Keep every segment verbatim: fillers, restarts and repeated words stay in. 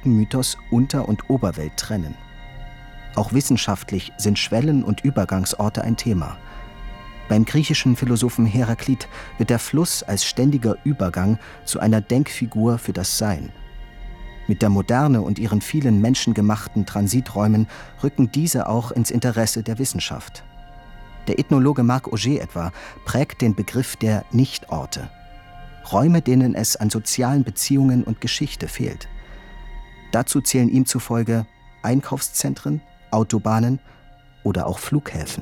Brückenmythos Unter- und Oberwelt trennen. Auch wissenschaftlich sind Schwellen- und Übergangsorte ein Thema. Beim griechischen Philosophen Heraklit wird der Fluss als ständiger Übergang zu einer Denkfigur für das Sein. Mit der Moderne und ihren vielen menschengemachten Transiträumen rücken diese auch ins Interesse der Wissenschaft. Der Ethnologe Marc Augé etwa prägt den Begriff der Nichtorte. Räume, denen es an sozialen Beziehungen und Geschichte fehlt. Dazu zählen ihm zufolge Einkaufszentren, Autobahnen oder auch Flughäfen.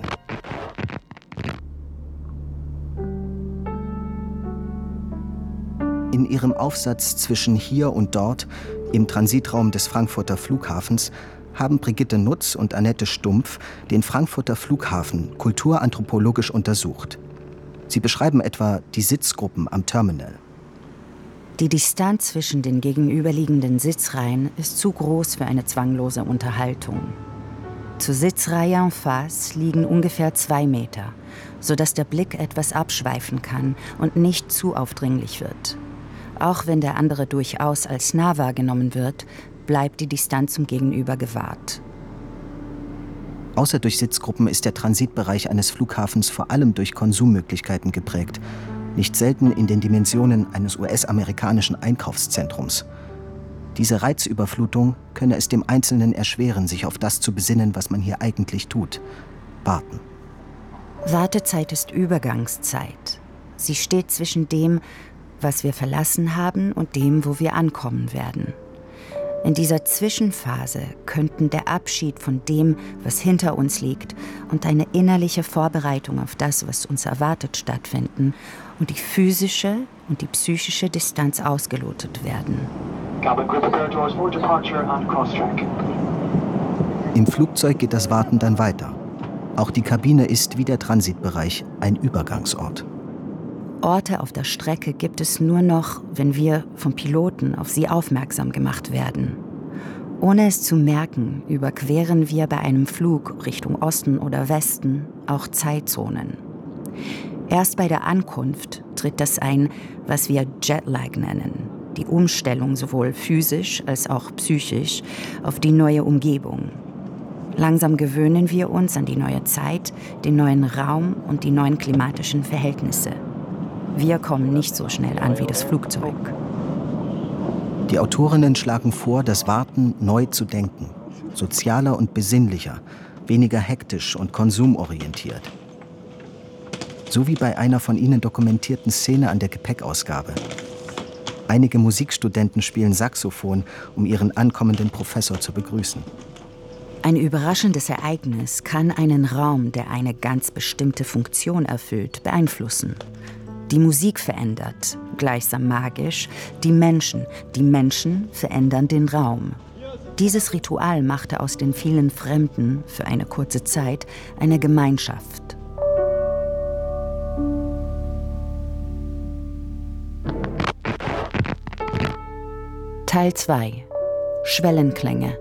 In ihrem Aufsatz Zwischen hier und dort im Transitraum des Frankfurter Flughafens haben Brigitte Nutz und Annette Stumpf den Frankfurter Flughafen kulturanthropologisch untersucht. Sie beschreiben etwa die Sitzgruppen am Terminal. Die Distanz zwischen den gegenüberliegenden Sitzreihen ist zu groß für eine zwanglose Unterhaltung. Zur Sitzreihe en face liegen ungefähr zwei Meter, sodass der Blick etwas abschweifen kann und nicht zu aufdringlich wird. Auch wenn der andere durchaus als nah wahrgenommen wird, bleibt die Distanz zum Gegenüber gewahrt. Außer durch Sitzgruppen ist der Transitbereich eines Flughafens vor allem durch Konsummöglichkeiten geprägt. Nicht selten in den Dimensionen eines U S-amerikanischen Einkaufszentrums. Diese Reizüberflutung könne es dem Einzelnen erschweren, sich auf das zu besinnen, was man hier eigentlich tut: warten. Wartezeit ist Übergangszeit. Sie steht zwischen dem, was wir verlassen haben, und dem, wo wir ankommen werden. In dieser Zwischenphase könnten der Abschied von dem, was hinter uns liegt, und eine innerliche Vorbereitung auf das, was uns erwartet, stattfinden und die physische und die psychische Distanz ausgelotet werden. Im Flugzeug geht das Warten dann weiter. Auch die Kabine ist wie der Transitbereich ein Übergangsort. Orte auf der Strecke gibt es nur noch, wenn wir vom Piloten auf sie aufmerksam gemacht werden. Ohne es zu merken, überqueren wir bei einem Flug Richtung Osten oder Westen auch Zeitzonen. Erst bei der Ankunft tritt das ein, was wir Jetlag nennen, die Umstellung sowohl physisch als auch psychisch auf die neue Umgebung. Langsam gewöhnen wir uns an die neue Zeit, den neuen Raum und die neuen klimatischen Verhältnisse. Wir kommen nicht so schnell an wie das Flugzeug. Die Autorinnen schlagen vor, das Warten neu zu denken. Sozialer und besinnlicher, weniger hektisch und konsumorientiert. So wie bei einer von ihnen dokumentierten Szene an der Gepäckausgabe. Einige Musikstudenten spielen Saxophon, um ihren ankommenden Professor zu begrüßen. Ein überraschendes Ereignis kann einen Raum, der eine ganz bestimmte Funktion erfüllt, beeinflussen. Die Musik verändert, gleichsam magisch, die Menschen. Die Menschen verändern den Raum. Dieses Ritual machte aus den vielen Fremden für eine kurze Zeit eine Gemeinschaft. Teil zwei. Schwellenklänge.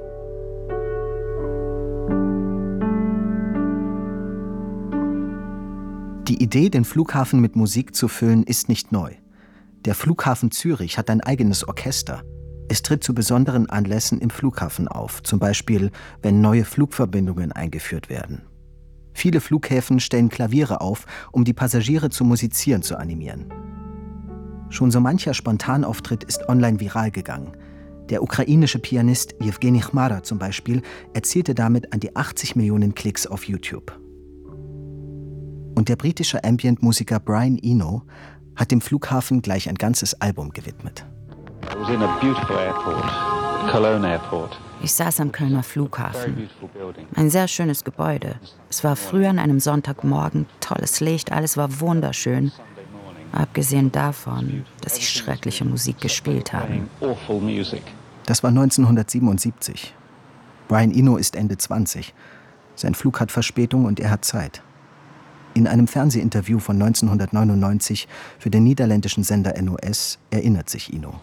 Die Idee, den Flughafen mit Musik zu füllen, ist nicht neu. Der Flughafen Zürich hat ein eigenes Orchester. Es tritt zu besonderen Anlässen im Flughafen auf, zum Beispiel, wenn neue Flugverbindungen eingeführt werden. Viele Flughäfen stellen Klaviere auf, um die Passagiere zum Musizieren zu animieren. Schon so mancher Spontanauftritt ist online viral gegangen. Der ukrainische Pianist Jewgeni Chmara zum Beispiel erzielte damit an die achtzig Millionen Klicks auf YouTube. Und der britische Ambient-Musiker Brian Eno hat dem Flughafen gleich ein ganzes Album gewidmet. Ich saß am Kölner Flughafen. Ein sehr schönes Gebäude. Es war früh an einem Sonntagmorgen, tolles Licht, alles war wunderschön. Abgesehen davon, dass sie schreckliche Musik gespielt haben. Das war neunzehnhundertsiebenundsiebzig. Brian Eno ist Ende zwanzig. Sein Flug hat Verspätung und er hat Zeit. In einem Fernsehinterview von neunzehnhundertneunundneunzig für den niederländischen Sender N O S erinnert sich Eno.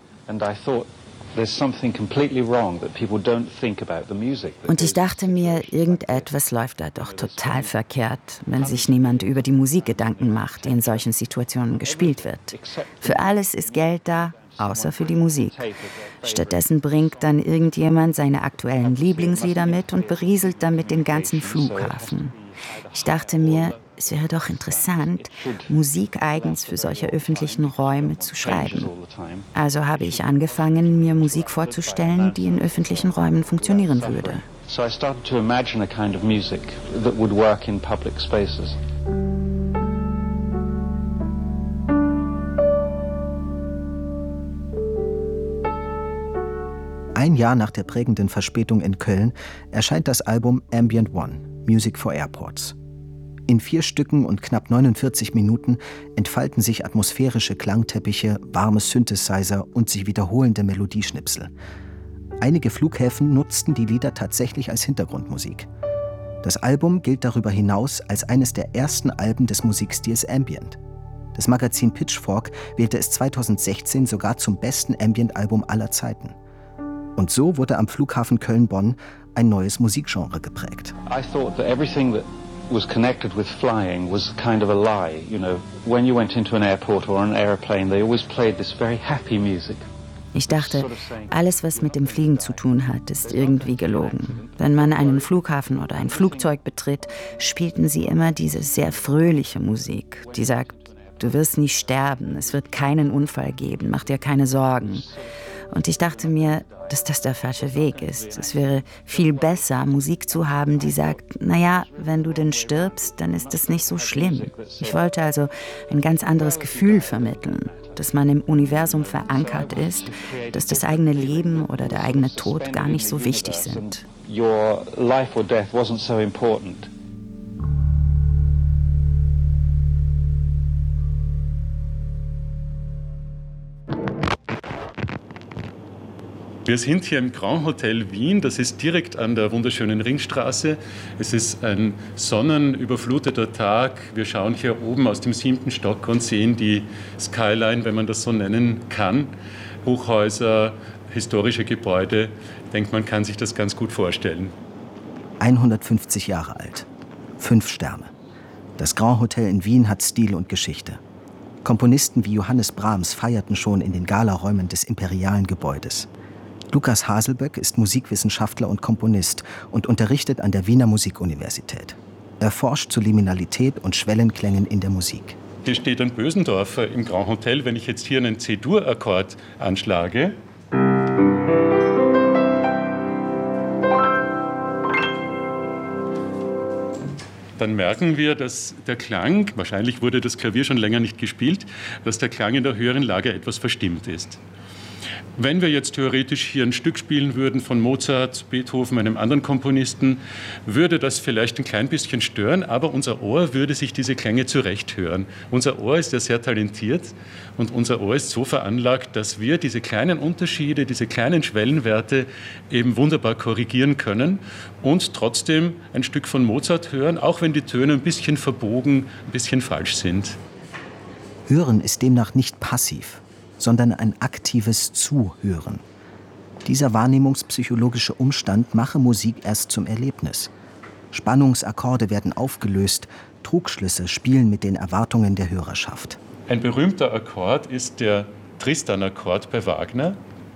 Und ich dachte mir, irgendetwas läuft da doch total verkehrt, wenn sich niemand über die Musik Gedanken macht, die in solchen Situationen gespielt wird. Für alles ist Geld da, außer für die Musik. Stattdessen bringt dann irgendjemand seine aktuellen Lieblingslieder mit und berieselt damit den ganzen Flughafen. Ich dachte mir, es wäre doch interessant, Musik eigens für solche öffentlichen Räume zu schreiben. Also habe ich angefangen, mir Musik vorzustellen, die in öffentlichen Räumen funktionieren würde. So I started to imagine a kind of music that would work in public spaces. Ein Jahr nach der prägenden Verspätung in Köln erscheint das Album Ambient One, Music for Airports. In vier Stücken und knapp neunundvierzig Minuten entfalten sich atmosphärische Klangteppiche, warme Synthesizer und sich wiederholende Melodieschnipsel. Einige Flughäfen nutzten die Lieder tatsächlich als Hintergrundmusik. Das Album gilt darüber hinaus als eines der ersten Alben des Musikstils Ambient. Das Magazin Pitchfork wählte es zweitausendsechzehn sogar zum besten Ambient-Album aller Zeiten. Und so wurde am Flughafen Köln-Bonn ein neues Musikgenre geprägt. I thought that everything that was connected with flying was kind of a lie. You know, when you went into an airport or an airplane, they always played this very happy music. Ich dachte, alles, was mit dem Fliegen zu tun hat, ist irgendwie gelogen. Wenn man einen Flughafen oder ein Flugzeug betritt, spielten sie immer diese sehr fröhliche Musik, die sagt, du wirst nie sterben, es wird keinen Unfall geben, mach dir keine Sorgen. Und ich dachte mir, dass das der falsche Weg ist. Es wäre viel besser, Musik zu haben, die sagt, naja, wenn du denn stirbst, dann ist es nicht so schlimm. Ich wollte also ein ganz anderes Gefühl vermitteln, dass man im Universum verankert ist, dass das eigene Leben oder der eigene Tod gar nicht so wichtig sind. Your life or death wasn't so important. Wir sind hier im Grand Hotel Wien, das ist direkt an der wunderschönen Ringstraße. Es ist ein sonnenüberfluteter Tag. Wir schauen hier oben aus dem siebten Stock und sehen die Skyline, wenn man das so nennen kann. Hochhäuser, historische Gebäude. Ich denke, man kann sich das ganz gut vorstellen. hundertfünfzig Jahre alt, fünf Sterne. Das Grand Hotel in Wien hat Stil und Geschichte. Komponisten wie Johannes Brahms feierten schon in den Galaräumen des imperialen Gebäudes. Lukas Haselböck ist Musikwissenschaftler und Komponist und unterrichtet an der Wiener Musikuniversität. Er forscht zu Liminalität und Schwellenklängen in der Musik. Hier steht ein Bösendorfer im Grand Hotel. Wenn ich jetzt hier einen C-Dur-Akkord anschlage, dann merken wir, dass der Klang, wahrscheinlich wurde das Klavier schon länger nicht gespielt, dass der Klang in der höheren Lage etwas verstimmt ist. Wenn wir jetzt theoretisch hier ein Stück spielen würden von Mozart, Beethoven, einem anderen Komponisten, würde das vielleicht ein klein bisschen stören, aber unser Ohr würde sich diese Klänge zurecht hören. Unser Ohr ist ja sehr talentiert und unser Ohr ist so veranlagt, dass wir diese kleinen Unterschiede, diese kleinen Schwellenwerte eben wunderbar korrigieren können und trotzdem ein Stück von Mozart hören, auch wenn die Töne ein bisschen verbogen, ein bisschen falsch sind. Hören ist demnach nicht passiv, sondern ein aktives Zuhören. Dieser wahrnehmungspsychologische Umstand mache Musik erst zum Erlebnis. Spannungsakkorde werden aufgelöst, Trugschlüsse spielen mit den Erwartungen der Hörerschaft. Ein berühmter Akkord ist der Tristan-Akkord bei Wagner.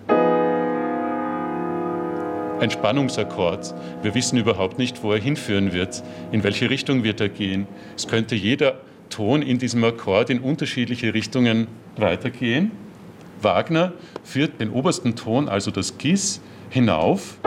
Ein Spannungsakkord. Wir wissen überhaupt nicht, wo er hinführen wird, in welche Richtung wird er gehen. Es könnte jeder Ton in diesem Akkord in unterschiedliche Richtungen weitergehen. Wagner führt den obersten Ton, also das Gis, hinauf.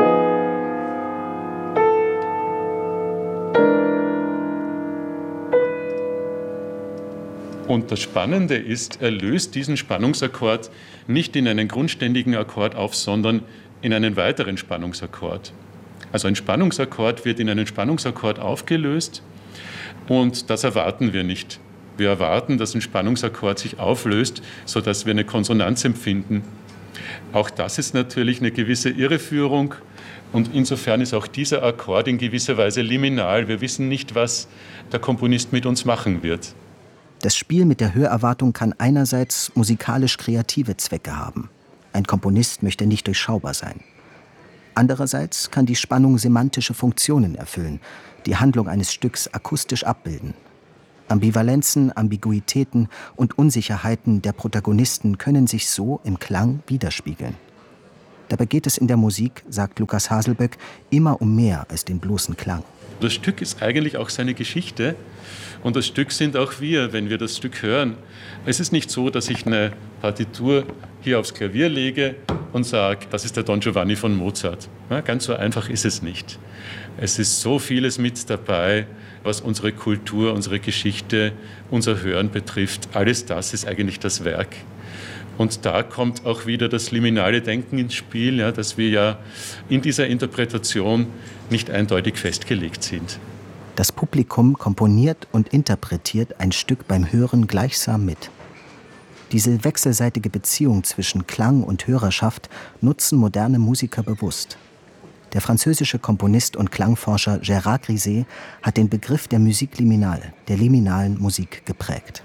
Und das Spannende ist, er löst diesen Spannungsakkord nicht in einen grundständigen Akkord auf, sondern in einen weiteren Spannungsakkord. Also ein Spannungsakkord wird in einen Spannungsakkord aufgelöst und das erwarten wir nicht. Wir erwarten, dass ein Spannungsakkord sich auflöst, sodass wir eine Konsonanz empfinden. Auch das ist natürlich eine gewisse Irreführung und insofern ist auch dieser Akkord in gewisser Weise liminal. Wir wissen nicht, was der Komponist mit uns machen wird. Das Spiel mit der Hörerwartung kann einerseits musikalisch kreative Zwecke haben. Ein Komponist möchte nicht durchschaubar sein. Andererseits kann die Spannung semantische Funktionen erfüllen, die Handlung eines Stücks akustisch abbilden. Ambivalenzen, Ambiguitäten und Unsicherheiten der Protagonisten können sich so im Klang widerspiegeln. Dabei geht es in der Musik, sagt Lukas Haselböck, immer um mehr als den bloßen Klang. Das Stück ist eigentlich auch seine Geschichte und das Stück sind auch wir, wenn wir das Stück hören. Es ist nicht so, dass ich eine Partitur hier aufs Klavier lege und sage, das ist der Don Giovanni von Mozart. Ja, ganz so einfach ist es nicht. Es ist so vieles mit dabei, was unsere Kultur, unsere Geschichte, unser Hören betrifft. Alles das ist eigentlich das Werk. Und da kommt auch wieder das liminale Denken ins Spiel, ja, dass wir ja in dieser Interpretation nicht eindeutig festgelegt sind. Das Publikum komponiert und interpretiert ein Stück beim Hören gleichsam mit. Diese wechselseitige Beziehung zwischen Klang und Hörerschaft nutzen moderne Musiker bewusst. Der französische Komponist und Klangforscher Gérard Griset hat den Begriff der Musique liminale, der liminalen Musik, geprägt.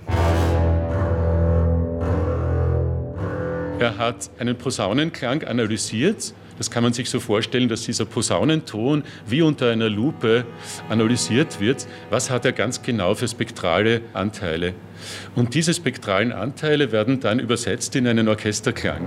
Er hat einen Posaunenklang analysiert. Das kann man sich so vorstellen, dass dieser Posaunenton wie unter einer Lupe analysiert wird. Was hat er ganz genau für spektrale Anteile? Und diese spektralen Anteile werden dann übersetzt in einen Orchesterklang.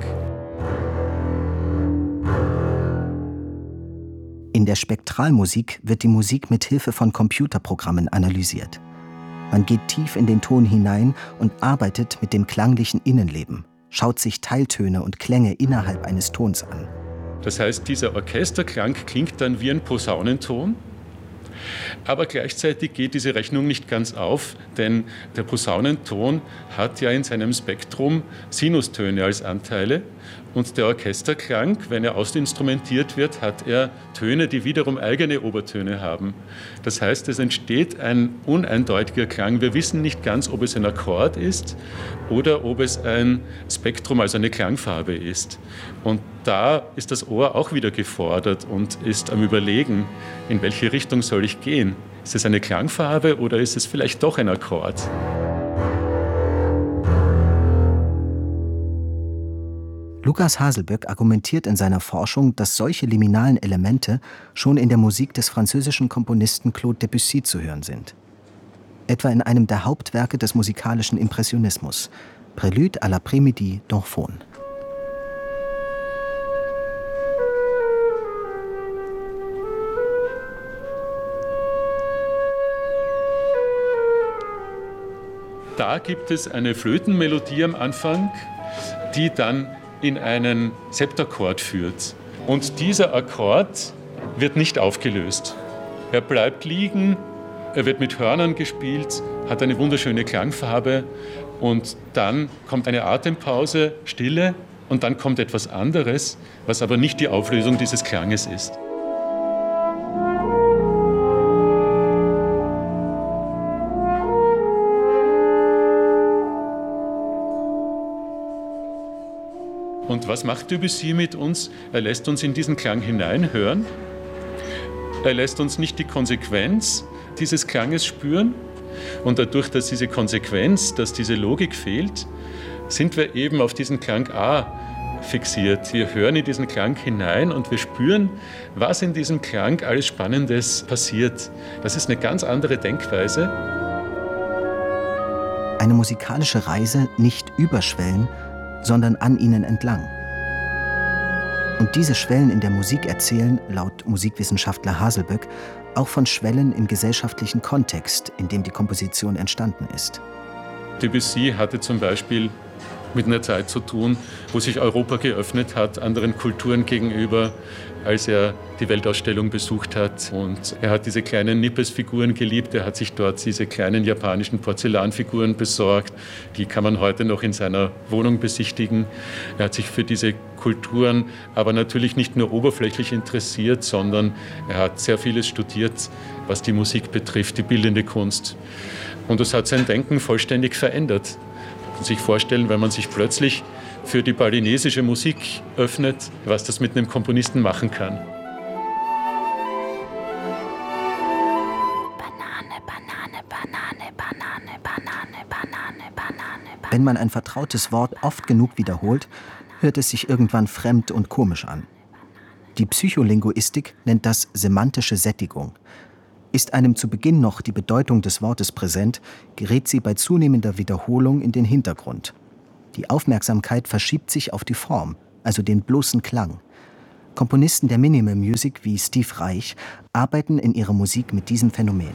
In der Spektralmusik wird die Musik mit Hilfe von Computerprogrammen analysiert. Man geht tief in den Ton hinein und arbeitet mit dem klanglichen Innenleben, schaut sich Teiltöne und Klänge innerhalb eines Tons an. Das heißt, dieser Orchesterklang klingt dann wie ein Posaunenton, aber gleichzeitig geht diese Rechnung nicht ganz auf, denn der Posaunenton hat ja in seinem Spektrum Sinustöne als Anteile und der Orchesterklang, wenn er ausinstrumentiert wird, hat er Töne, die wiederum eigene Obertöne haben. Das heißt, es entsteht ein uneindeutiger Klang. Wir wissen nicht ganz, ob es ein Akkord ist oder ob es ein Spektrum, also eine Klangfarbe ist. Und da ist das Ohr auch wieder gefordert und ist am Überlegen, in welche Richtung soll ich gehen. Ist es eine Klangfarbe oder ist es vielleicht doch ein Akkord? Lukas Haselböck argumentiert in seiner Forschung, dass solche liminalen Elemente schon in der Musik des französischen Komponisten Claude Debussy zu hören sind. Etwa in einem der Hauptwerke des musikalischen Impressionismus, Prélude à l'après-midi d'Orphone. Da gibt es eine Flötenmelodie am Anfang, die dann in einen Septakkord führt. Und dieser Akkord wird nicht aufgelöst. Er bleibt liegen, er wird mit Hörnern gespielt, hat eine wunderschöne Klangfarbe und dann kommt eine Atempause, Stille und dann kommt etwas anderes, was aber nicht die Auflösung dieses Klanges ist. Und was macht Debussy mit uns? Er lässt uns in diesen Klang hineinhören. Er lässt uns nicht die Konsequenz dieses Klanges spüren. Und dadurch, dass diese Konsequenz, dass diese Logik fehlt, sind wir eben auf diesen Klang A fixiert. Wir hören in diesen Klang hinein und wir spüren, was in diesem Klang alles Spannendes passiert. Das ist eine ganz andere Denkweise. Eine musikalische Reise nicht über Schwellen, sondern an ihnen entlang. Und diese Schwellen in der Musik erzählen, laut Musikwissenschaftler Haselböck, auch von Schwellen im gesellschaftlichen Kontext, in dem die Komposition entstanden ist. Debussy hatte zum Beispiel mit einer Zeit zu tun, wo sich Europa geöffnet hat, anderen Kulturen gegenüber, als er die Weltausstellung besucht hat. Und er hat diese kleinen Nippes-Figuren geliebt. Er hat sich dort diese kleinen japanischen Porzellanfiguren besorgt. Die kann man heute noch in seiner Wohnung besichtigen. Er hat sich für diese Kulturen aber natürlich nicht nur oberflächlich interessiert, sondern er hat sehr vieles studiert, was die Musik betrifft, die bildende Kunst. Und das hat sein Denken vollständig verändert. Man kann sich vorstellen, wenn man sich plötzlich für die balinesische Musik öffnet, was das mit einem Komponisten machen kann. Banane, Banane, Banane, Banane, Banane, Banane, Banane. Wenn man ein vertrautes Wort oft genug wiederholt, hört es sich irgendwann fremd und komisch an. Die Psycholinguistik nennt das semantische Sättigung. Ist einem zu Beginn noch die Bedeutung des Wortes präsent, gerät sie bei zunehmender Wiederholung in den Hintergrund. Die Aufmerksamkeit verschiebt sich auf die Form, also den bloßen Klang. Komponisten der Minimal Music wie Steve Reich arbeiten in ihrer Musik mit diesem Phänomen.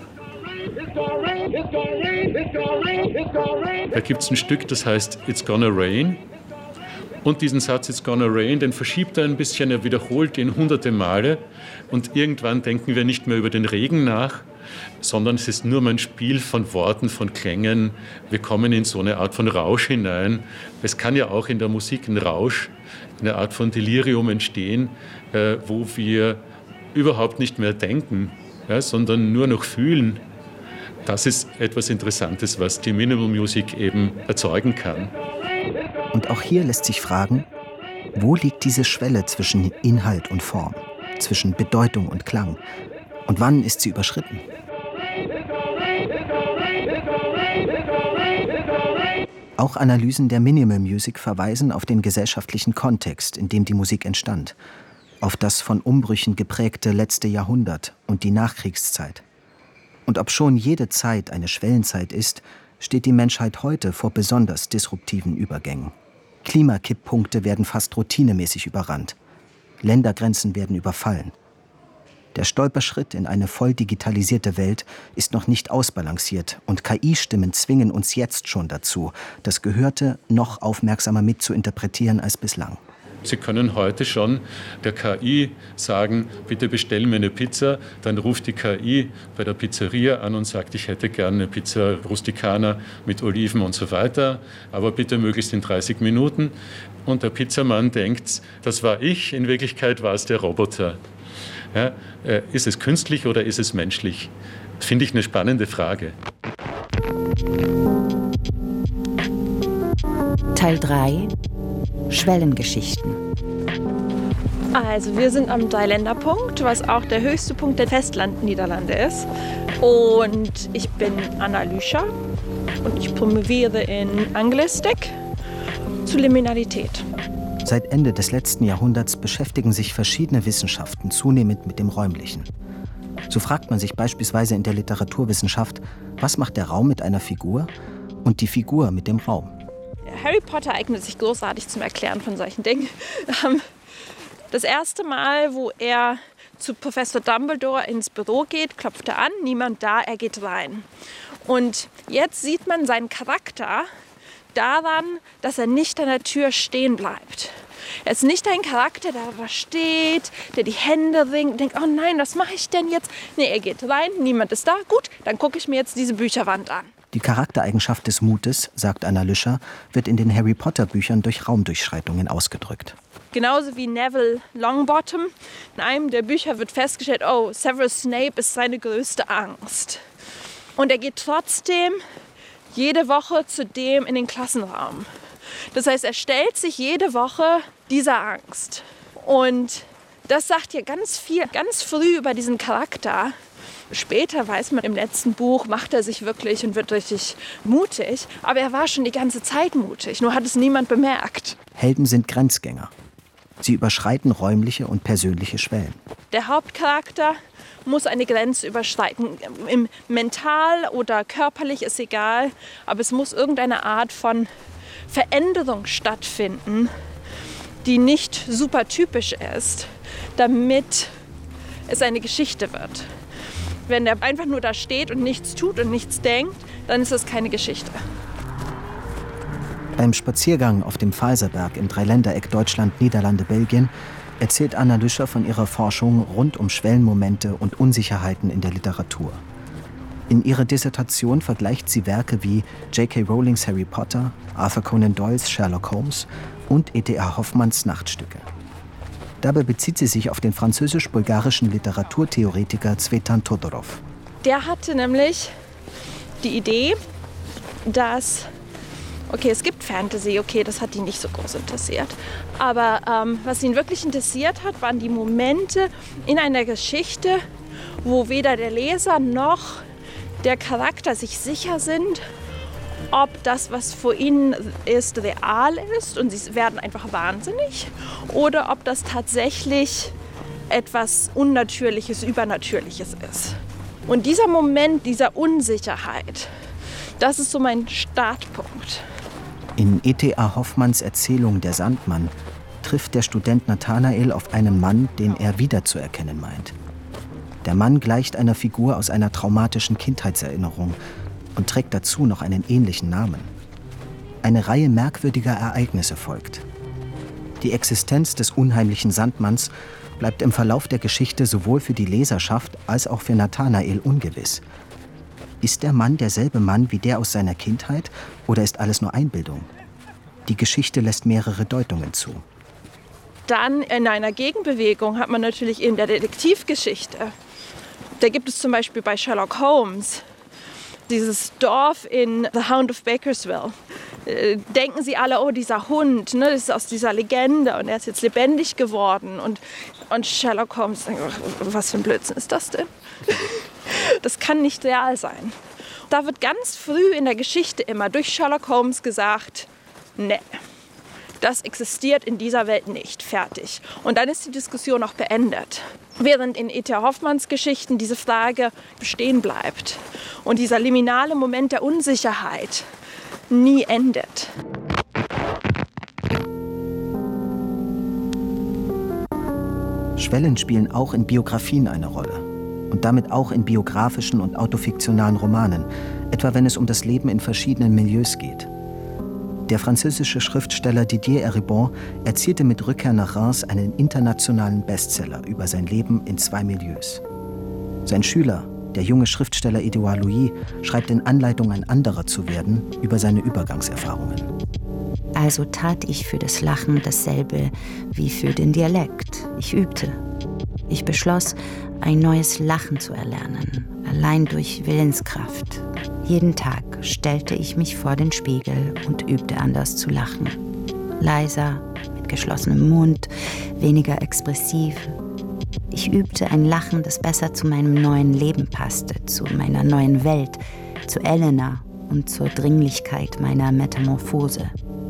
Da gibt es ein Stück, das heißt It's Gonna Rain. Und diesen Satz It's Gonna Rain, den verschiebt er ein bisschen, er wiederholt ihn hunderte Male. Und irgendwann denken wir nicht mehr über den Regen nach, sondern es ist nur mal ein Spiel von Worten, von Klängen. Wir kommen in so eine Art von Rausch hinein. Es kann ja auch in der Musik ein Rausch, eine Art von Delirium entstehen, äh, wo wir überhaupt nicht mehr denken, ja, sondern nur noch fühlen. Das ist etwas Interessantes, was die Minimal Music eben erzeugen kann. Und auch hier lässt sich fragen, wo liegt diese Schwelle zwischen Inhalt und Form, zwischen Bedeutung und Klang? Und wann ist sie überschritten? Auch Analysen der Minimal Music verweisen auf den gesellschaftlichen Kontext, in dem die Musik entstand, auf das von Umbrüchen geprägte letzte Jahrhundert und die Nachkriegszeit. Und obschon jede Zeit eine Schwellenzeit ist, steht die Menschheit heute vor besonders disruptiven Übergängen. Klimakipppunkte werden fast routinemäßig überrannt. Ländergrenzen werden überfallen. Der Stolperschritt in eine voll digitalisierte Welt ist noch nicht ausbalanciert und K I-Stimmen zwingen uns jetzt schon dazu, das Gehörte noch aufmerksamer mitzuinterpretieren als bislang. Sie können heute schon der K I sagen, bitte bestell mir eine Pizza. Dann ruft die K I bei der Pizzeria an und sagt, ich hätte gerne eine Pizza Rusticana mit Oliven und so weiter, aber bitte möglichst in dreißig Minuten. Und der Pizzamann denkt, das war ich, in Wirklichkeit war es der Roboter. Ja, äh, ist es künstlich oder ist es menschlich? Finde ich eine spannende Frage. Teil drei. Schwellengeschichten. Also wir sind am Dreiländerpunkt, was auch der höchste Punkt der Festland-Niederlande ist. Und ich bin Anna Lüscher und ich promoviere in Anglistik zu Liminalität. Seit Ende des letzten Jahrhunderts beschäftigen sich verschiedene Wissenschaften zunehmend mit dem Räumlichen. So fragt man sich beispielsweise in der Literaturwissenschaft, was macht der Raum mit einer Figur und die Figur mit dem Raum? Harry Potter eignet sich großartig zum Erklären von solchen Dingen. Das erste Mal, wo er zu Professor Dumbledore ins Büro geht, klopft er an, niemand da, er geht rein. Und jetzt sieht man seinen Charakter daran, dass er nicht an der Tür stehen bleibt. Er ist nicht ein Charakter, der da steht, der die Hände ringt, denkt, oh nein, was mache ich denn jetzt? Nee, er geht rein, niemand ist da, gut, dann gucke ich mir jetzt diese Bücherwand an. Die Charaktereigenschaft des Mutes, sagt Anna Lüscher, wird in den Harry Potter Büchern durch Raumdurchschreitungen ausgedrückt. Genauso wie Neville Longbottom. In einem der Bücher wird festgestellt, oh, Severus Snape ist seine größte Angst. Und er geht trotzdem jede Woche zu dem in den Klassenraum. Das heißt, er stellt sich jede Woche dieser Angst. Und das sagt ja ganz viel, ganz früh über diesen Charakter. Später weiß man, im letzten Buch macht er sich wirklich und wird richtig mutig. Aber er war schon die ganze Zeit mutig, nur hat es niemand bemerkt. Helden sind Grenzgänger. Sie überschreiten räumliche und persönliche Schwellen. Der Hauptcharakter muss eine Grenze überschreiten. Im mental oder körperlich ist egal, aber es muss irgendeine Art von Veränderung stattfinden, die nicht super typisch ist, damit es eine Geschichte wird. Wenn der einfach nur da steht und nichts tut und nichts denkt, dann ist es keine Geschichte. Beim Spaziergang auf dem Falserberg im Dreiländereck Deutschland, Niederlande, Belgien erzählt Anna Lüscher von ihrer Forschung rund um Schwellenmomente und Unsicherheiten in der Literatur. In ihrer Dissertation vergleicht sie Werke wie J K Rowlings Harry Potter, Arthur Conan Doyles Sherlock Holmes und E T A Hoffmanns Nachtstücke. Dabei bezieht sie sich auf den französisch-bulgarischen Literaturtheoretiker Cvetan Todorov. Der hatte nämlich die Idee, dass, okay, es gibt Fantasy, okay, das hat ihn nicht so groß interessiert. Aber ähm, was ihn wirklich interessiert hat, waren die Momente in einer Geschichte, wo weder der Leser noch der Charakter sich sicher sind, ob das, was vor ihnen ist, real ist und sie werden einfach wahnsinnig oder ob das tatsächlich etwas Unnatürliches, Übernatürliches ist. Und dieser Moment dieser Unsicherheit, das ist so mein Startpunkt. In E T A Hoffmanns Erzählung Der Sandmann trifft der Student Nathanael auf einen Mann, den er wiederzuerkennen meint. Der Mann gleicht einer Figur aus einer traumatischen Kindheitserinnerung und trägt dazu noch einen ähnlichen Namen. Eine Reihe merkwürdiger Ereignisse folgt. Die Existenz des unheimlichen Sandmanns bleibt im Verlauf der Geschichte sowohl für die Leserschaft als auch für Nathanael ungewiss. Ist der Mann derselbe Mann wie der aus seiner Kindheit oder ist alles nur Einbildung? Die Geschichte lässt mehrere Deutungen zu. Dann in einer Gegenbewegung hat man natürlich in der Detektivgeschichte. Da gibt es zum Beispiel bei Sherlock Holmes dieses Dorf in The Hound of Bakersville. Äh, denken Sie alle, oh, dieser Hund, ne, das ist aus dieser Legende und er ist jetzt lebendig geworden. Und, und Sherlock Holmes denkt, was für ein Blödsinn ist das denn? Das kann nicht real sein. Da wird ganz früh in der Geschichte immer durch Sherlock Holmes gesagt, ne, das existiert in dieser Welt nicht, fertig. Und dann ist die Diskussion auch beendet. Während in E T A Hoffmanns Geschichten diese Frage bestehen bleibt und dieser liminale Moment der Unsicherheit nie endet. Schwellen spielen auch in Biografien eine Rolle. Und damit auch in biografischen und autofiktionalen Romanen, etwa wenn es um das Leben in verschiedenen Milieus geht. Der französische Schriftsteller Didier Eribon erzielte mit Rückkehr nach Reims einen internationalen Bestseller über sein Leben in zwei Milieus. Sein Schüler, der junge Schriftsteller Edouard Louis, schreibt in Anleitung, ein anderer zu werden, über seine Übergangserfahrungen. Also tat ich für das Lachen dasselbe wie für den Dialekt. Ich übte. Ich beschloss, ein neues Lachen zu erlernen, allein durch Willenskraft. Jeden Tag stellte ich mich vor den Spiegel und übte anders zu lachen. Leiser, mit geschlossenem Mund, weniger expressiv. Ich übte ein Lachen, das besser zu meinem neuen Leben passte, zu meiner neuen Welt, zu Elena und zur Dringlichkeit meiner Metamorphose.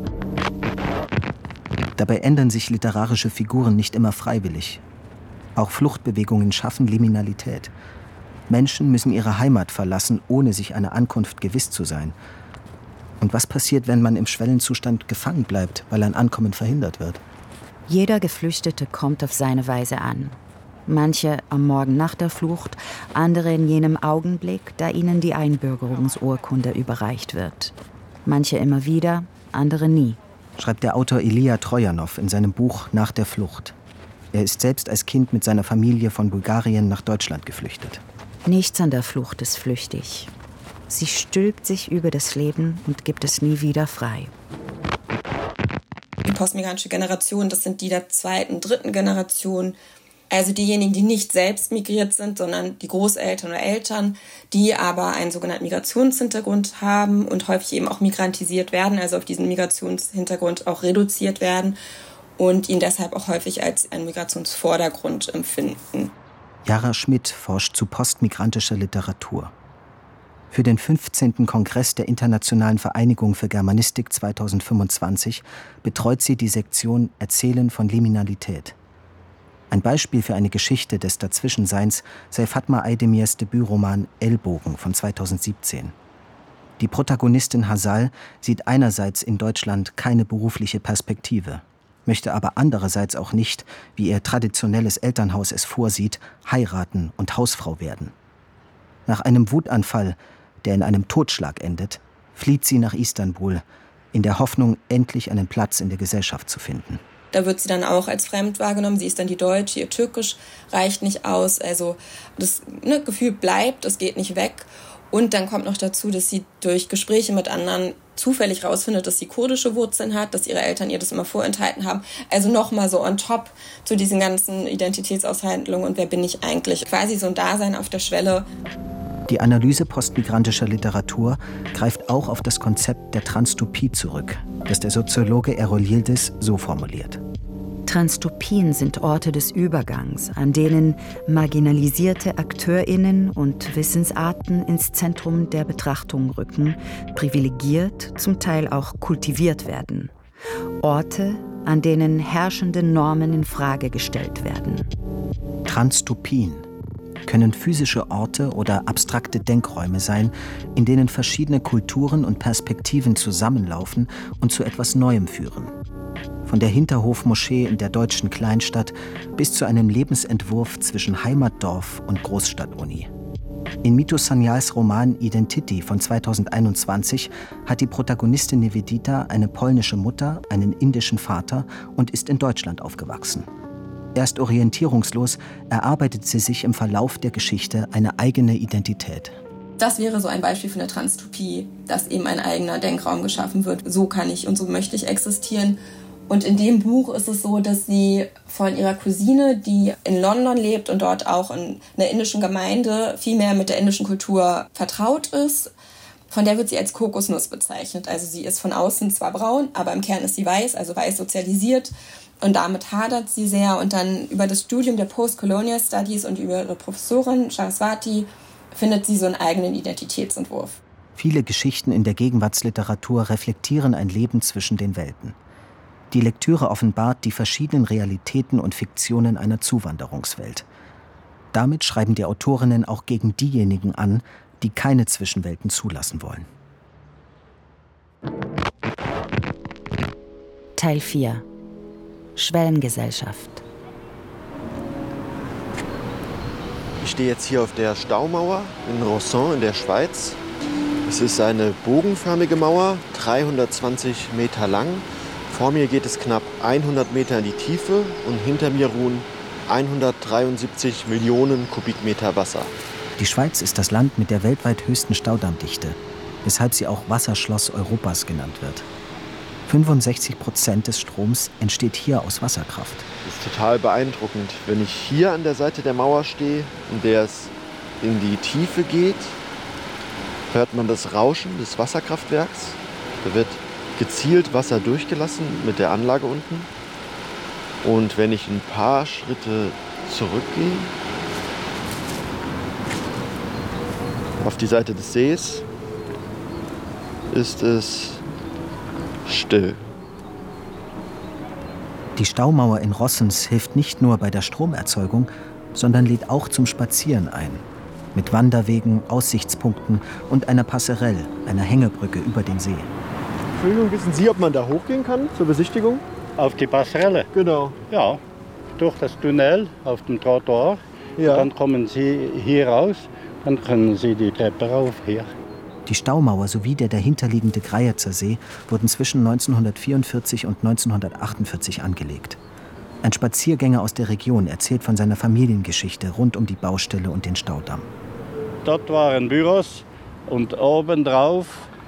Dabei ändern sich literarische Figuren nicht immer freiwillig. Auch Fluchtbewegungen schaffen Liminalität. Menschen müssen ihre Heimat verlassen, ohne sich einer Ankunft gewiss zu sein. Und was passiert, wenn man im Schwellenzustand gefangen bleibt, weil ein Ankommen verhindert wird? Jeder Geflüchtete kommt auf seine Weise an. Manche am Morgen nach der Flucht, andere in jenem Augenblick, da ihnen die Einbürgerungsurkunde überreicht wird. Manche immer wieder, andere nie. Schreibt der Autor Ilija Trojanow in seinem Buch Nach der Flucht. Er ist selbst als Kind mit seiner Familie von Bulgarien nach Deutschland geflüchtet. Nichts an der Flucht ist flüchtig. Sie stülpt sich über das Leben und gibt es nie wieder frei. Die postmigrantische Generation, das sind die der zweiten, dritten Generation. Also diejenigen, die nicht selbst migriert sind, sondern die Großeltern oder Eltern, die aber einen sogenannten Migrationshintergrund haben und häufig eben auch migrantisiert werden, also auf diesen Migrationshintergrund auch reduziert werden und ihn deshalb auch häufig als einen Migrationsvordergrund empfinden. Jara Schmidt forscht zu postmigrantischer Literatur. Für den fünfzehnten Kongress der Internationalen Vereinigung für Germanistik zweitausendfünfundzwanzig betreut sie die Sektion Erzählen von Liminalität. Ein Beispiel für eine Geschichte des Dazwischenseins sei Fatma Aydemirs Debütroman Ellbogen von zweitausendsiebzehn. Die Protagonistin Hasal sieht einerseits in Deutschland keine berufliche Perspektive, möchte aber andererseits auch nicht, wie ihr traditionelles Elternhaus es vorsieht, heiraten und Hausfrau werden. Nach einem Wutanfall, der in einem Totschlag endet, flieht sie nach Istanbul, in der Hoffnung, endlich einen Platz in der Gesellschaft zu finden. Da wird sie dann auch als fremd wahrgenommen. Sie ist dann die Deutsche, ihr Türkisch reicht nicht aus. Also das ne, Gefühl bleibt, es geht nicht weg. Und dann kommt noch dazu, dass sie durch Gespräche mit anderen zufällig rausfindet, dass sie kurdische Wurzeln hat, dass ihre Eltern ihr das immer vorenthalten haben. Also nochmal so on top zu diesen ganzen Identitätsaushandlungen und wer bin ich eigentlich? Quasi so ein Dasein auf der Schwelle. Die Analyse postmigrantischer Literatur greift auch auf das Konzept der Transtopie zurück, das der Soziologe Errol Yildiz so formuliert. Transtopien sind Orte des Übergangs, an denen marginalisierte AkteurInnen und Wissensarten ins Zentrum der Betrachtung rücken, privilegiert, zum Teil auch kultiviert werden. Orte, an denen herrschende Normen in Frage gestellt werden. Transtopien. können physische Orte oder abstrakte Denkräume sein, in denen verschiedene Kulturen und Perspektiven zusammenlaufen und zu etwas Neuem führen. Von der Hinterhofmoschee in der deutschen Kleinstadt bis zu einem Lebensentwurf zwischen Heimatdorf und Großstadtuni. In Mito Sanyals Roman Identity von zweitausendeinundzwanzig hat die Protagonistin Nivedita eine polnische Mutter, einen indischen Vater und ist in Deutschland aufgewachsen. Erst orientierungslos erarbeitet sie sich im Verlauf der Geschichte eine eigene Identität. Das wäre so ein Beispiel für eine Transtopie, dass eben ein eigener Denkraum geschaffen wird. So kann ich und so möchte ich existieren. Und in dem Buch ist es so, dass sie von ihrer Cousine, die in London lebt und dort auch in einer indischen Gemeinde viel mehr mit der indischen Kultur vertraut ist, von der wird sie als Kokosnuss bezeichnet. Also sie ist von außen zwar braun, aber im Kern ist sie weiß, also weiß sozialisiert. Und damit hadert sie sehr. Und dann über das Studium der Post-Colonial Studies und über ihre Professorin Saraswati findet sie so einen eigenen Identitätsentwurf. Viele Geschichten in der Gegenwartsliteratur reflektieren ein Leben zwischen den Welten. Die Lektüre offenbart die verschiedenen Realitäten und Fiktionen einer Zuwanderungswelt. Damit schreiben die Autorinnen auch gegen diejenigen an, die keine Zwischenwelten zulassen wollen. Teil vier. Schwellengesellschaft. Ich stehe jetzt hier auf der Staumauer in Rosson in der Schweiz. Es ist eine bogenförmige Mauer, dreihundertzwanzig Meter lang. Vor mir geht es knapp hundert Meter in die Tiefe und hinter mir ruhen hundertdreiundsiebzig Millionen Kubikmeter Wasser. Die Schweiz ist das Land mit der weltweit höchsten Staudammdichte, weshalb sie auch Wasserschloss Europas genannt wird. fünfundsechzig Prozent des Stroms entsteht hier aus Wasserkraft. Das ist total beeindruckend. Wenn ich hier an der Seite der Mauer stehe, in der es in die Tiefe geht, hört man das Rauschen des Wasserkraftwerks. Da wird gezielt Wasser durchgelassen mit der Anlage unten. Und wenn ich ein paar Schritte zurückgehe, auf die Seite des Sees, ist es still. Die Staumauer in Rossens hilft nicht nur bei der Stromerzeugung, sondern lädt auch zum Spazieren ein. Mit Wanderwegen, Aussichtspunkten und einer Passerelle, einer Hängebrücke über den See. Entschuldigung, wissen Sie, ob man da hochgehen kann zur Besichtigung? Auf die Passerelle? Genau. Ja, durch das Tunnel auf dem Trottoir. Ja. Dann kommen Sie hier raus, dann können Sie die Treppe rauf hier. Die Staumauer sowie der dahinterliegende Greyerzer See wurden zwischen neunzehnhundertvierundvierzig und neunzehnhundertachtundvierzig angelegt. Ein Spaziergänger aus der Region erzählt von seiner Familiengeschichte rund um die Baustelle und den Staudamm. Dort waren Büros und obendrauf,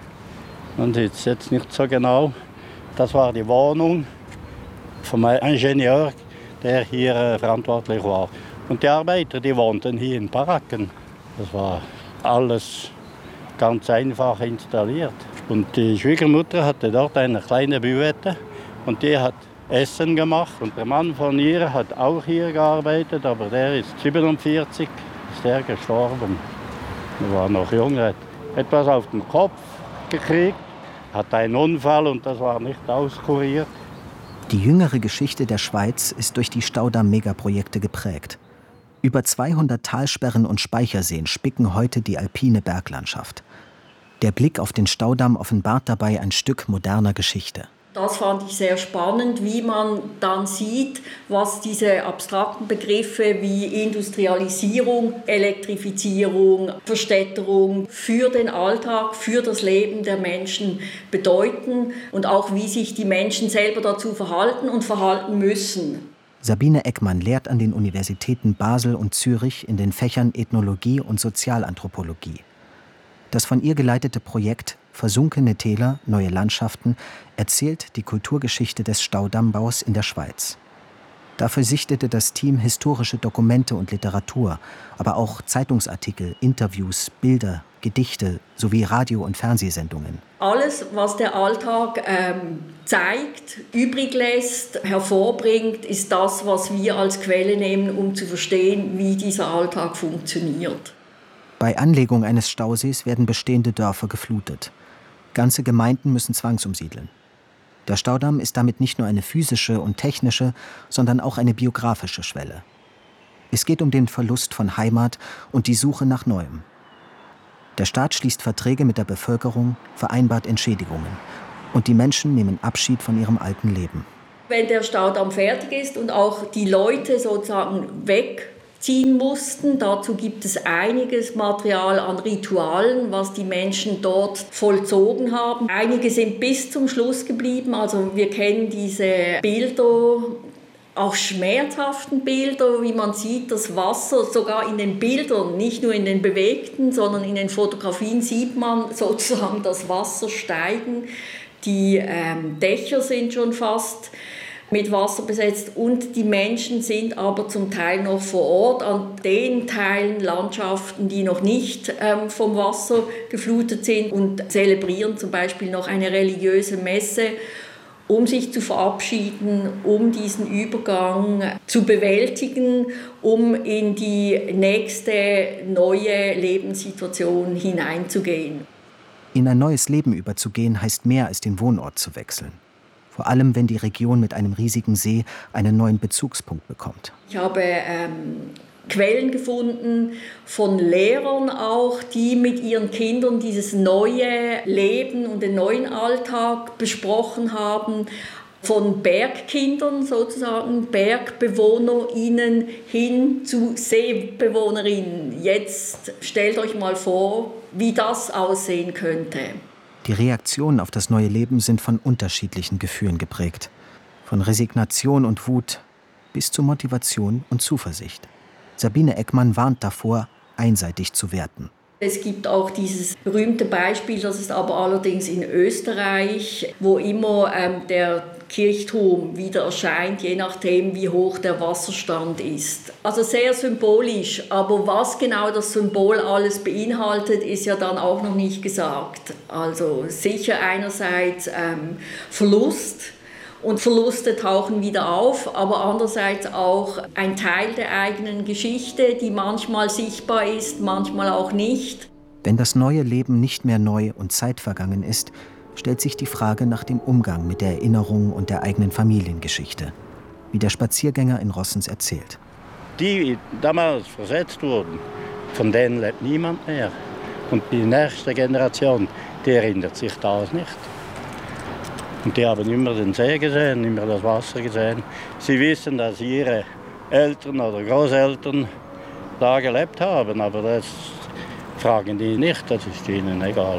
man sieht es jetzt nicht so genau, das war die Wohnung vom Ingenieur, der hier äh, verantwortlich war. Und die Arbeiter, die wohnten hier in Baracken. Das war alles ganz einfach installiert. Und die Schwiegermutter hatte dort eine kleine Büwette und die hat Essen gemacht. Und der Mann von ihr hat auch hier gearbeitet, aber der ist siebenundvierzig, ist der gestorben. Er war noch jung, er hat etwas auf den Kopf gekriegt, hat einen Unfall und das war nicht auskuriert. Die jüngere Geschichte der Schweiz ist durch die Staudamm-Megaprojekte geprägt. Über zweihundert Talsperren und Speicherseen spicken heute die alpine Berglandschaft. Der Blick auf den Staudamm offenbart dabei ein Stück moderner Geschichte. Das fand ich sehr spannend, wie man dann sieht, was diese abstrakten Begriffe wie Industrialisierung, Elektrifizierung, Verstädterung für den Alltag, für das Leben der Menschen bedeuten und auch wie sich die Menschen selber dazu verhalten und verhalten müssen. Sabine Eckmann lehrt an den Universitäten Basel und Zürich in den Fächern Ethnologie und Sozialanthropologie. Das von ihr geleitete Projekt Versunkene Täler, neue Landschaften erzählt die Kulturgeschichte des Staudammbaus in der Schweiz. Dafür sichtete das Team historische Dokumente und Literatur, aber auch Zeitungsartikel, Interviews, Bilder, Gedichte sowie Radio- und Fernsehsendungen. Alles, was der Alltag ähm, zeigt, übrig lässt, hervorbringt, ist das, was wir als Quelle nehmen, um zu verstehen, wie dieser Alltag funktioniert. Bei Anlegung eines Stausees werden bestehende Dörfer geflutet. Ganze Gemeinden müssen zwangsumsiedeln. Der Staudamm ist damit nicht nur eine physische und technische, sondern auch eine biografische Schwelle. Es geht um den Verlust von Heimat und die Suche nach Neuem. Der Staat schließt Verträge mit der Bevölkerung, vereinbart Entschädigungen. Und die Menschen nehmen Abschied von ihrem alten Leben. Wenn der Staudamm fertig ist und auch die Leute sozusagen wegziehen mussten, dazu gibt es einiges Material an Ritualen, was die Menschen dort vollzogen haben. Einige sind bis zum Schluss geblieben, also wir kennen diese Bilder, auch schmerzhaften Bilder, wie man sieht, das Wasser sogar in den Bildern, nicht nur in den bewegten, sondern in den Fotografien sieht man sozusagen das Wasser steigen. Die ähm, Dächer sind schon fast mit Wasser besetzt und die Menschen sind aber zum Teil noch vor Ort an den Teilen, Landschaften, die noch nicht ähm, vom Wasser geflutet sind und zelebrieren zum Beispiel noch eine religiöse Messe, um sich zu verabschieden, um diesen Übergang zu bewältigen, um in die nächste neue Lebenssituation hineinzugehen. In ein neues Leben überzugehen, heißt mehr als den Wohnort zu wechseln. Vor allem, wenn die Region mit einem riesigen See einen neuen Bezugspunkt bekommt. Ich habe ähm, Quellen gefunden von Lehrern auch, die mit ihren Kindern dieses neue Leben und den neuen Alltag besprochen haben. Von Bergkindern sozusagen, BergbewohnerInnen hin zu SeebewohnerInnen. Jetzt stellt euch mal vor, wie das aussehen könnte. Die Reaktionen auf das neue Leben sind von unterschiedlichen Gefühlen geprägt. Von Resignation und Wut bis zu Motivation und Zuversicht. Sabine Eckmann warnt davor, einseitig zu werten. Es gibt auch dieses berühmte Beispiel, das ist aber allerdings in Österreich, wo immer ähm, der Kirchturm wieder erscheint, je nachdem, wie hoch der Wasserstand ist. Also sehr symbolisch, aber was genau das Symbol alles beinhaltet, ist ja dann auch noch nicht gesagt. Also sicher einerseits ähm, Verlust. Und Verluste tauchen wieder auf, aber andererseits auch ein Teil der eigenen Geschichte, die manchmal sichtbar ist, manchmal auch nicht. Wenn das neue Leben nicht mehr neu und zeitvergangen ist, stellt sich die Frage nach dem Umgang mit der Erinnerung und der eigenen Familiengeschichte, wie der Spaziergänger in Rossens erzählt. Die damals versetzt wurden, von denen lebt niemand mehr. Und die nächste Generation, die erinnert sich das nicht. Und die haben immer den See gesehen, immer das Wasser gesehen. Sie wissen, dass ihre Eltern oder Großeltern da gelebt haben, aber das fragen die nicht, das ist ihnen egal.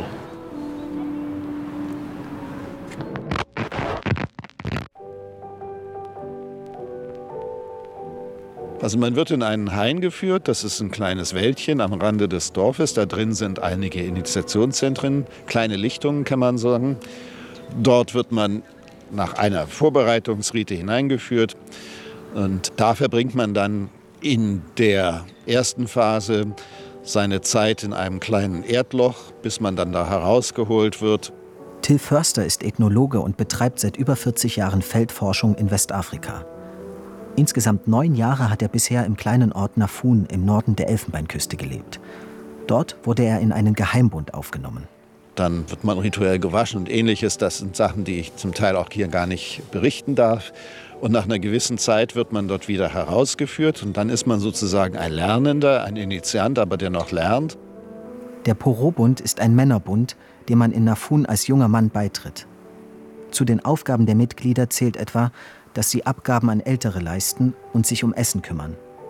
Also man wird in einen Hain geführt, das ist ein kleines Wäldchen am Rande des Dorfes. Da drin sind einige Initiationszentren, kleine Lichtungen kann man sagen. Dort wird man nach einer Vorbereitungsrite hineingeführt und da verbringt man dann in der ersten Phase seine Zeit in einem kleinen Erdloch, bis man dann da herausgeholt wird. Till Förster ist Ethnologe und betreibt seit über vierzig Jahren Feldforschung in Westafrika. Insgesamt neun Jahre hat er bisher im kleinen Ort Nafun im Norden der Elfenbeinküste gelebt. Dort wurde er in einen Geheimbund aufgenommen. Dann wird man rituell gewaschen und Ähnliches. Das sind Sachen, die ich zum Teil auch hier gar nicht berichten darf. Und nach einer gewissen Zeit wird man dort wieder herausgeführt. Und dann ist man sozusagen ein Lernender, ein Initiant, aber der noch lernt. Der Poro-Bund ist ein Männerbund, dem man in Nafun als junger Mann beitritt. Zu den Aufgaben der Mitglieder zählt etwa, dass sie Abgaben an Ältere leisten und sich um Essen kümmern.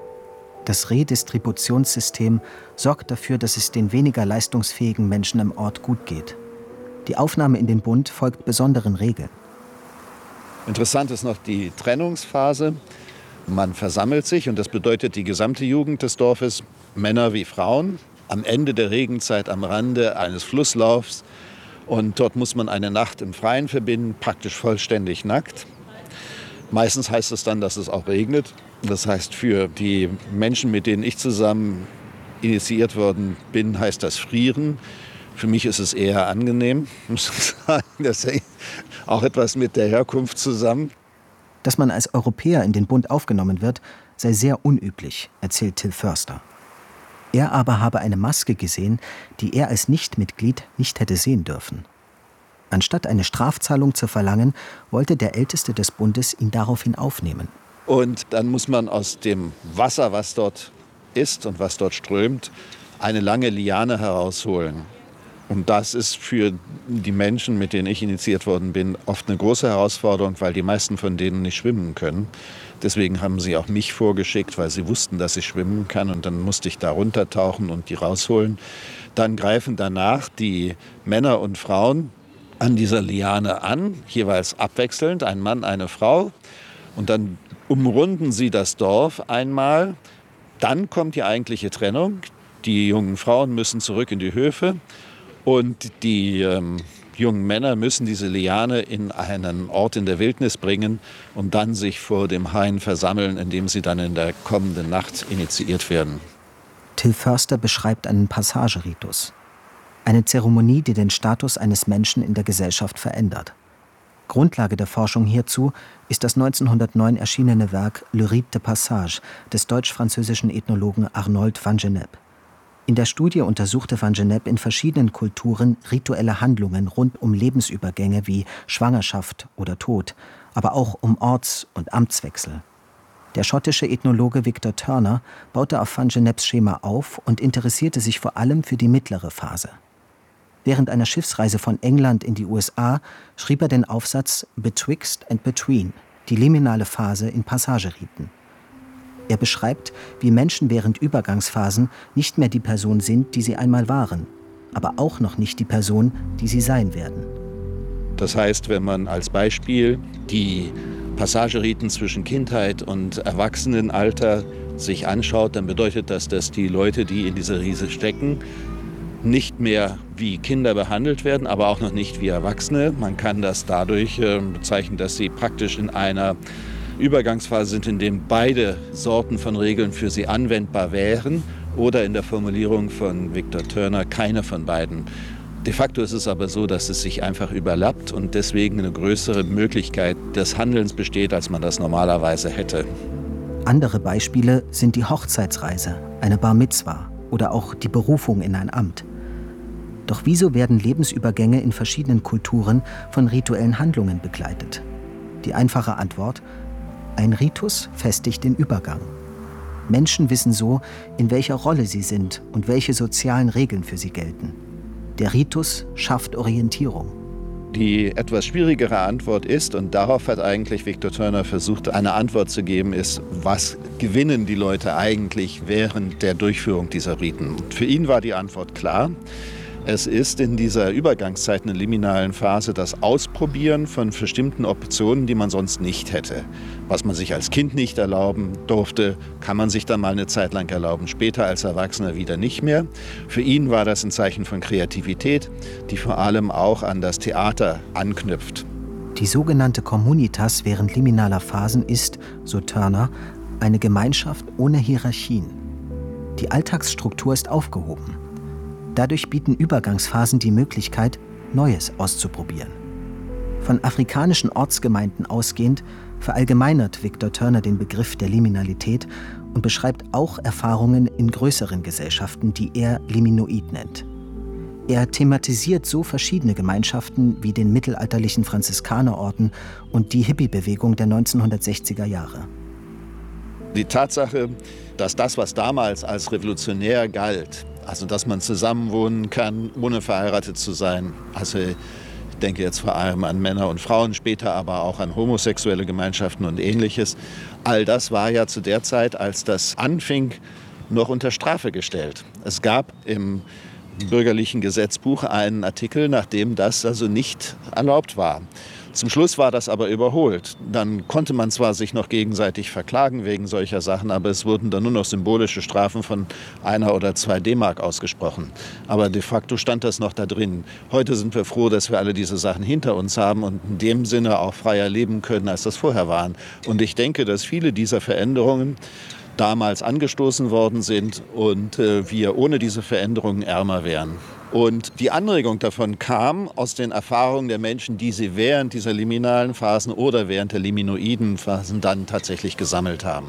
Das Redistributionssystem sorgt dafür, dass es den weniger leistungsfähigen Menschen im Ort gut geht. Die Aufnahme in den Bund folgt besonderen Regeln. Interessant ist noch die Trennungsphase. Man versammelt sich und das bedeutet die gesamte Jugend des Dorfes, Männer wie Frauen, am Ende der Regenzeit am Rande eines Flusslaufs. Und dort muss man eine Nacht im Freien verbinden, praktisch vollständig nackt. Meistens heißt es dann, dass es auch regnet. Das heißt, für die Menschen, mit denen ich zusammen initiiert worden bin, heißt das Frieren. Für mich ist es eher angenehm, muss ich sagen. Das hängt auch etwas mit der Herkunft zusammen. Dass man als Europäer in den Bund aufgenommen wird, sei sehr unüblich, erzählt Till Förster. Er aber habe eine Maske gesehen, die er als Nichtmitglied nicht hätte sehen dürfen. Anstatt eine Strafzahlung zu verlangen, wollte der Älteste des Bundes ihn daraufhin aufnehmen. Und dann muss man aus dem Wasser, was dort ist und was dort strömt, eine lange Liane herausholen. Und das ist für die Menschen, mit denen ich initiiert worden bin, oft eine große Herausforderung, weil die meisten von denen nicht schwimmen können. Deswegen haben sie auch mich vorgeschickt, weil sie wussten, dass ich schwimmen kann. Und dann musste ich da runtertauchen und die rausholen. Dann greifen danach die Männer und Frauen an dieser Liane an, jeweils abwechselnd, ein Mann, eine Frau. Und dann umrunden sie das Dorf einmal. Dann kommt die eigentliche Trennung. Die jungen Frauen müssen zurück in die Höfe. Und die ähm, jungen Männer müssen diese Liane in einen Ort in der Wildnis bringen und dann sich vor dem Hain versammeln, in dem sie dann in der kommenden Nacht initiiert werden. Till Förster beschreibt einen Passageritus. Eine Zeremonie, die den Status eines Menschen in der Gesellschaft verändert. Grundlage der Forschung hierzu ist das neunzehnhundertneun erschienene Werk Le Rite de Passage des deutsch-französischen Ethnologen Arnold van Gennep. In der Studie untersuchte van Gennep in verschiedenen Kulturen rituelle Handlungen rund um Lebensübergänge wie Schwangerschaft oder Tod, aber auch um Orts- und Amtswechsel. Der schottische Ethnologe Victor Turner baute auf van Genneps Schema auf und interessierte sich vor allem für die mittlere Phase. Während einer Schiffsreise von England in die U S A schrieb er den Aufsatz Betwixt and Between, die liminale Phase in Passageriten. Er beschreibt, wie Menschen während Übergangsphasen nicht mehr die Person sind, die sie einmal waren, aber auch noch nicht die Person, die sie sein werden. Das heißt, wenn man als Beispiel die Passageriten zwischen Kindheit und Erwachsenenalter sich anschaut, dann bedeutet das, dass die Leute, die in dieser Riese stecken, nicht mehr wie Kinder behandelt werden, aber auch noch nicht wie Erwachsene. Man kann das dadurch äh, bezeichnen, dass sie praktisch in einer Übergangsphase sind, in dem beide Sorten von Regeln für sie anwendbar wären, oder in der Formulierung von Victor Turner keine von beiden. De facto ist es aber so, dass es sich einfach überlappt und deswegen eine größere Möglichkeit des Handelns besteht, als man das normalerweise hätte. Andere Beispiele sind die Hochzeitsreise, eine Bar Mitzwa oder auch die Berufung in ein Amt. Doch wieso werden Lebensübergänge in verschiedenen Kulturen von rituellen Handlungen begleitet? Die einfache Antwort: Ein Ritus festigt den Übergang. Menschen wissen so, in welcher Rolle sie sind und welche sozialen Regeln für sie gelten. Der Ritus schafft Orientierung. Die etwas schwierigere Antwort ist, und darauf hat eigentlich Victor Turner versucht, eine Antwort zu geben, ist, was gewinnen die Leute eigentlich während der Durchführung dieser Riten? Und für ihn war die Antwort klar. Es ist in dieser Übergangszeit, in der liminalen Phase, das Ausprobieren von bestimmten Optionen, die man sonst nicht hätte. Was man sich als Kind nicht erlauben durfte, kann man sich dann mal eine Zeit lang erlauben, später als Erwachsener wieder nicht mehr. Für ihn war das ein Zeichen von Kreativität, die vor allem auch an das Theater anknüpft. Die sogenannte Communitas während liminaler Phasen ist, so Turner, eine Gemeinschaft ohne Hierarchien. Die Alltagsstruktur ist aufgehoben. Dadurch bieten Übergangsphasen die Möglichkeit, Neues auszuprobieren. Von afrikanischen Ortsgemeinden ausgehend verallgemeinert Victor Turner den Begriff der Liminalität und beschreibt auch Erfahrungen in größeren Gesellschaften, die er Liminoid nennt. Er thematisiert so verschiedene Gemeinschaften wie den mittelalterlichen Franziskanerorden und die Hippie-Bewegung der neunzehnhundertsechziger Jahre. Die Tatsache, dass das, was damals als revolutionär galt, also dass man zusammenwohnen kann, ohne verheiratet zu sein, also ich denke jetzt vor allem an Männer und Frauen, später aber auch an homosexuelle Gemeinschaften und Ähnliches, all das war ja zu der Zeit, als das anfing, noch unter Strafe gestellt. Es gab im bürgerlichen Gesetzbuch einen Artikel, nachdem das also nicht erlaubt war. Zum Schluss war das aber überholt. Dann konnte man zwar sich noch gegenseitig verklagen wegen solcher Sachen, aber es wurden dann nur noch symbolische Strafen von einer oder zwei D-Mark ausgesprochen. Aber de facto stand das noch da drin. Heute sind wir froh, dass wir alle diese Sachen hinter uns haben und in dem Sinne auch freier leben können, als das vorher waren. Und ich denke, dass viele dieser Veränderungen damals angestoßen worden sind und äh, wir ohne diese Veränderungen ärmer wären. Und die Anregung davon kam aus den Erfahrungen der Menschen, die sie während dieser liminalen Phasen oder während der liminoiden Phasen dann tatsächlich gesammelt haben.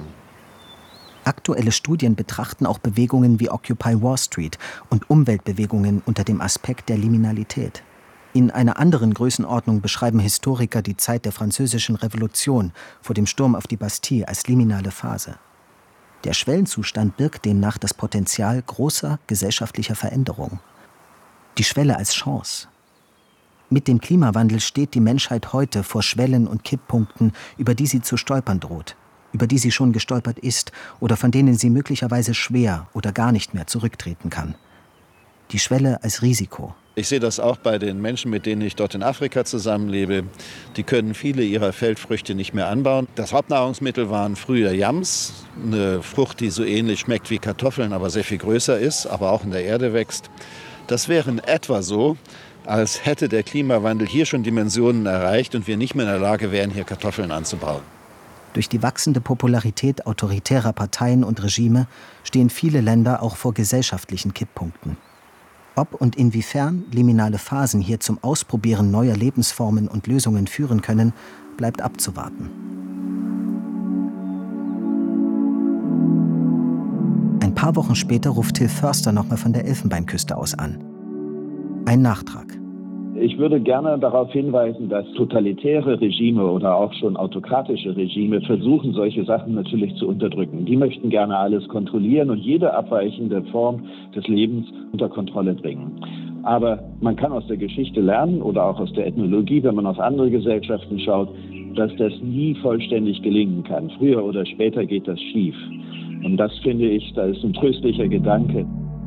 Aktuelle Studien betrachten auch Bewegungen wie Occupy Wall Street und Umweltbewegungen unter dem Aspekt der Liminalität. In einer anderen Größenordnung beschreiben Historiker die Zeit der Französischen Revolution vor dem Sturm auf die Bastille als liminale Phase. Der Schwellenzustand birgt demnach das Potenzial großer gesellschaftlicher Veränderung. Die Schwelle als Chance. Mit dem Klimawandel steht die Menschheit heute vor Schwellen und Kipppunkten, über die sie zu stolpern droht, über die sie schon gestolpert ist oder von denen sie möglicherweise schwer oder gar nicht mehr zurücktreten kann. Die Schwelle als Risiko. Ich sehe das auch bei den Menschen, mit denen ich dort in Afrika zusammenlebe. Die können viele ihrer Feldfrüchte nicht mehr anbauen. Das Hauptnahrungsmittel waren früher Yams, eine Frucht, die so ähnlich schmeckt wie Kartoffeln, aber sehr viel größer ist, aber auch in der Erde wächst. Das wäre in etwa so, als hätte der Klimawandel hier schon Dimensionen erreicht und wir nicht mehr in der Lage wären, hier Kartoffeln anzubauen. Durch die wachsende Popularität autoritärer Parteien und Regime stehen viele Länder auch vor gesellschaftlichen Kipppunkten. Ob und inwiefern liminale Phasen hier zum Ausprobieren neuer Lebensformen und Lösungen führen können, bleibt abzuwarten. Ein paar Wochen später ruft Till Förster nochmal von der Elfenbeinküste aus an. Ein Nachtrag. Ich würde gerne darauf hinweisen, dass totalitäre Regime oder auch schon autokratische Regime versuchen, solche Sachen natürlich zu unterdrücken. Die möchten gerne alles kontrollieren und jede abweichende Form des Lebens unter Kontrolle bringen. Aber man kann aus der Geschichte lernen oder auch aus der Ethnologie, wenn man auf andere Gesellschaften schaut, dass das nie vollständig gelingen kann. Früher oder später geht das schief. Und das finde ich, da ist ein tröstlicher Gedanke.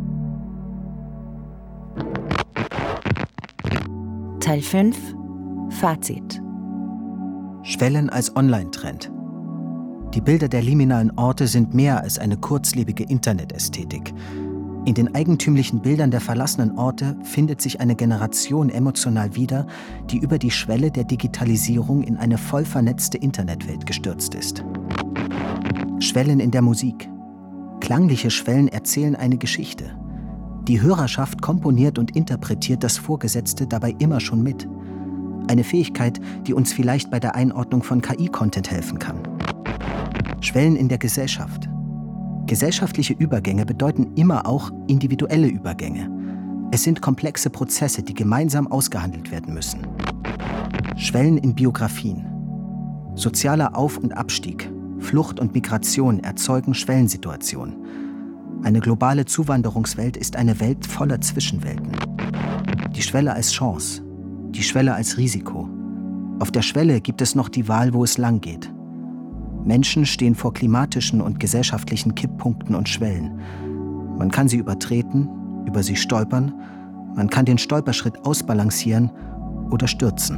Teil fünf. Fazit. Schwellen als Online-Trend. Die Bilder der liminalen Orte sind mehr als eine kurzlebige Internetästhetik. In den eigentümlichen Bildern der verlassenen Orte findet sich eine Generation emotional wieder, die über die Schwelle der Digitalisierung in eine voll vernetzte Internetwelt gestürzt ist. Schwellen in der Musik. Klangliche Schwellen erzählen eine Geschichte. Die Hörerschaft komponiert und interpretiert das Vorgesetzte dabei immer schon mit. Eine Fähigkeit, die uns vielleicht bei der Einordnung von K I-Content helfen kann. Schwellen in der Gesellschaft. Gesellschaftliche Übergänge bedeuten immer auch individuelle Übergänge. Es sind komplexe Prozesse, die gemeinsam ausgehandelt werden müssen. Schwellen in Biografien. Sozialer Auf- und Abstieg, Flucht und Migration erzeugen Schwellensituationen. Eine globale Zuwanderungswelt ist eine Welt voller Zwischenwelten. Die Schwelle als Chance, die Schwelle als Risiko. Auf der Schwelle gibt es noch die Wahl, wo es lang geht. Menschen stehen vor klimatischen und gesellschaftlichen Kipppunkten und Schwellen. Man kann sie übertreten, über sie stolpern, man kann den Stolperschritt ausbalancieren oder stürzen.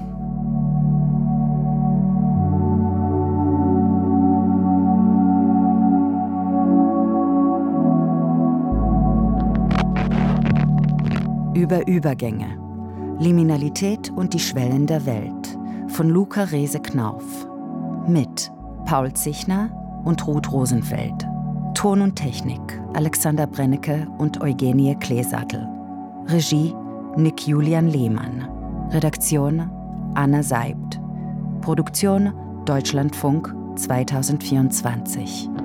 Über Übergänge. Liminalität und die Schwellen der Welt von Luca Rehse-Knauf. Mit Paul Zichner und Ruth Rosenfeld. Ton und Technik Alexander Brennecke und Eugenie Kleesattel. Regie Nick Julian Lehmann. Redaktion Anna Seibt. Produktion Deutschlandfunk zweitausendvierundzwanzig.